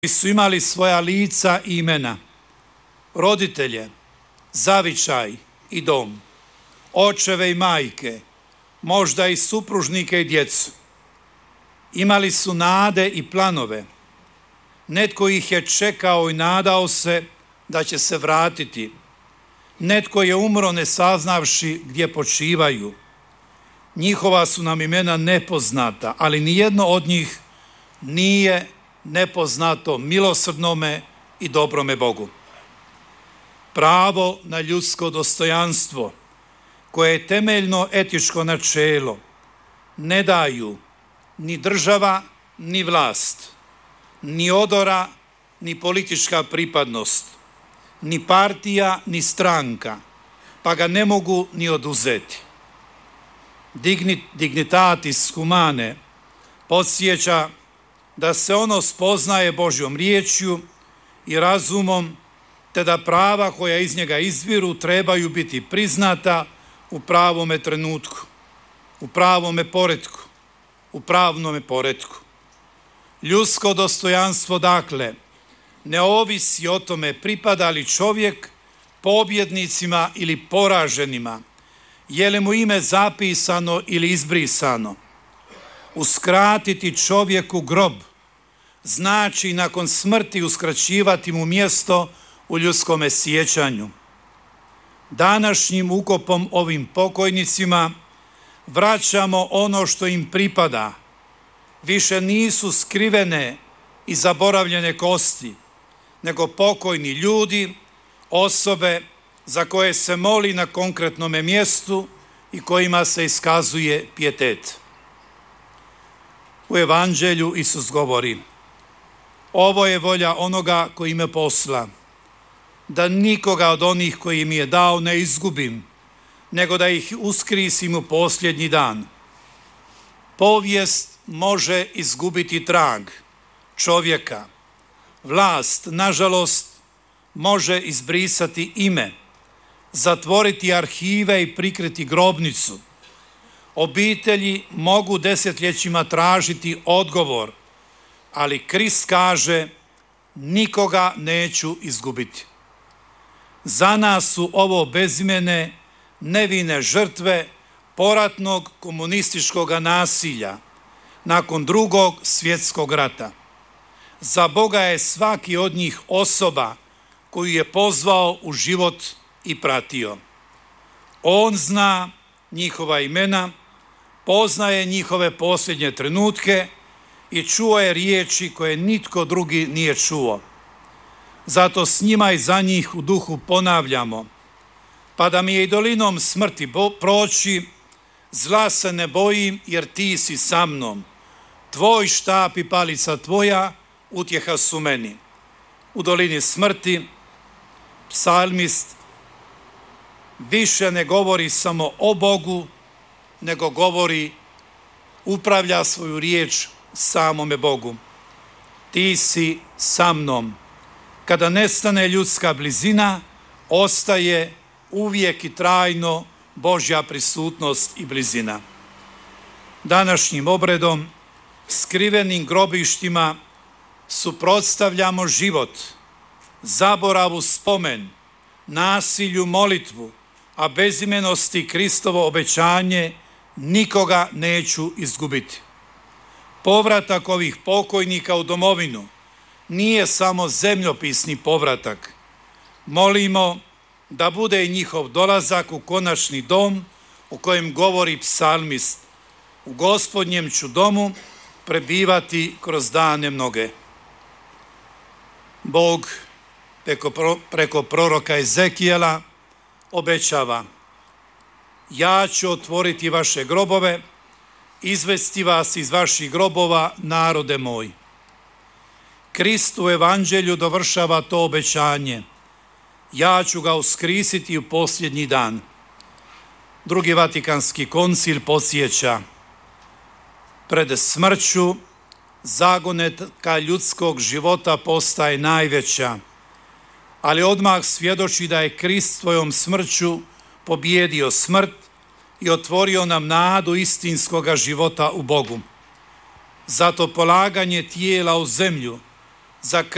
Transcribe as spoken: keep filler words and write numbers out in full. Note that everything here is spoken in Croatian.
su imali svoja lica i imena, roditelje, zavičaj i dom, očeve i majke, možda i supružnike i djecu. Imali su nade i planove. Netko ih je čekao i nadao se da će se vratiti. Netko je umro ne saznavši gdje počivaju. Njihova su nam imena nepoznata, ali nijedno od njih nije nepoznato milosrdnome i dobrome Bogu. Pravo na ljudsko dostojanstvo, koje je temeljno etičko načelo, ne daju ni država, ni vlast, ni odora, ni politička pripadnost, ni partija, ni stranka, pa ga ne mogu ni oduzeti. Dignitatis humane podsjeća da se ono spoznaje Božjom riječju i razumom, te da prava koja iz njega izviru trebaju biti priznata u pravome trenutku, u pravome poretku, u pravnome poretku. Ljudsko dostojanstvo, dakle, ne ovisi o tome pripada li čovjek pobjednicima ili poraženima, je li mu ime zapisano ili izbrisano. Uskratiti čovjeku grob znači nakon smrti uskraćivati mu mjesto u ljudskome sjećanju. Današnjim ukopom ovim pokojnicima vraćamo ono što im pripada. Više nisu skrivene i zaboravljene kosti, nego pokojni ljudi, osobe za koje se moli na konkretnome mjestu i kojima se iskazuje pijetet. U Evanđelju Isus govori: ovo je volja onoga koji me posla, da nikoga od onih koji mi je dao ne izgubim, nego da ih uskrisim u posljednji dan. Povijest može izgubiti trag čovjeka. Vlast, nažalost, može izbrisati ime, zatvoriti arhive i prikriti grobnicu. Obitelji mogu desetljećima tražiti odgovor, ali Krist kaže: nikoga neću izgubiti. Za nas su ovo bezimene, nevine žrtve poratnog komunističkog nasilja nakon Drugog svjetskog rata. Za Boga je svaki od njih osoba koju je pozvao u život i pratio. On zna njihova imena, poznaje njihove posljednje trenutke i čuo je riječi koje nitko drugi nije čuo. Zato s njima i za njih u duhu ponavljamo: pa da mi je i dolinom smrti proći, zla se ne bojim, jer ti si sa mnom. Tvoj štap i palica tvoja utjeha su meni. U dolini smrti psalmist više ne govori samo o Bogu, nego govori, upravlja svoju riječ samome Bogu. Ti si sa mnom. Kada nestane ljudska blizina, ostaje uvijek i trajno Božja prisutnost i blizina. Današnjim obredom, skrivenim grobištima, suprotstavljamo život, zaboravu spomen, nasilju molitvu, a bezimenosti Kristovo obećanje: nikoga neću izgubiti. Povratak ovih pokojnika u domovinu nije samo zemljopisni povratak. Molimo da bude i njihov dolazak u konačni dom u kojem govori psalmist: u Gospodnjem ću domu prebivati kroz dane mnoge. Bog preko, preko proroka Ezekijela obećava: ja ću otvoriti vaše grobove, izvesti vas iz vaših grobova, narode moj. Krist u Evanđelju dovršava to obećanje: ja ću ga uskrisiti u posljednji dan. Drugi Vatikanski koncil podsjeća: pred smrću zagonetka ljudskog života postaje najveća, ali odmah svjedoči da je Krist svojom smrću pobijedio smrt i otvorio nam nadu istinskoga života u Bogu. Zato polaganje tijela u zemlju za